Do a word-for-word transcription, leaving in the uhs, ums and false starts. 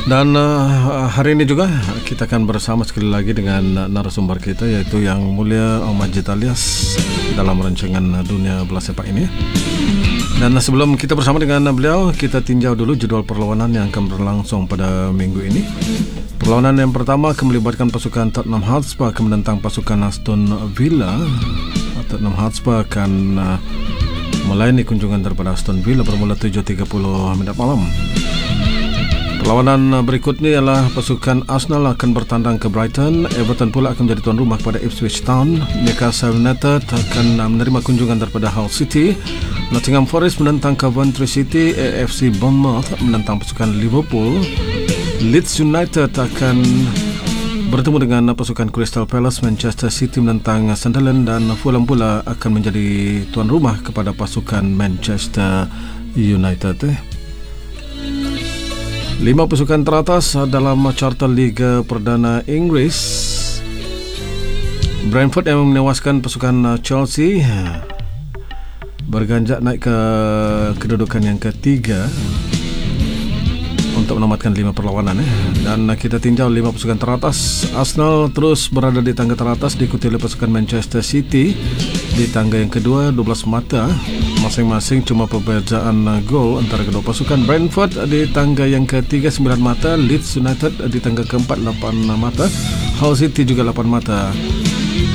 Dan uh, hari ini juga kita akan bersama sekali lagi dengan narasumber kita, iaitu Yang Mulia Majid Alias dalam rancangan Dunia Bola Sepak ini. Dan sebelum kita bersama dengan beliau, kita tinjau dulu jadual perlawanan yang akan berlangsung pada minggu ini. Perlawanan yang pertama akan melibatkan pasukan Tottenham Hotspur akan menentang pasukan Aston Villa. Tottenham Hotspur akan uh, melayani kunjungan daripada Aston Villa bermula tujuh tiga puluh minit malam. Perlawanan berikutnya ialah pasukan Arsenal akan bertandang ke Brighton. Everton pula akan menjadi tuan rumah kepada Ipswich Town. Newcastle United akan menerima kunjungan daripada Hull City. Nottingham Forest menentang Coventry City. A F C Bournemouth menentang pasukan Liverpool. Leeds United akan bertemu dengan pasukan Crystal Palace. Manchester City menentang Sunderland, dan Fulham pula akan menjadi tuan rumah kepada pasukan Manchester United. Lima pasukan teratas dalam carta Liga Perdana Inggeris. Brentford yang menewaskan pasukan Chelsea berganjak naik ke kedudukan yang ketiga untuk menamatkan lima perlawanan. eh. Dan kita tinjau lima pasukan teratas. Arsenal terus berada di tangga teratas, diikuti oleh pasukan Manchester City di tangga yang kedua, dua belas mata. Masing-masing cuma perbezaan gol antara kedua pasukan. Brentford di tangga yang ketiga, sembilan mata. Leeds United di tangga keempat, lapan mata. Hull City juga lapan mata.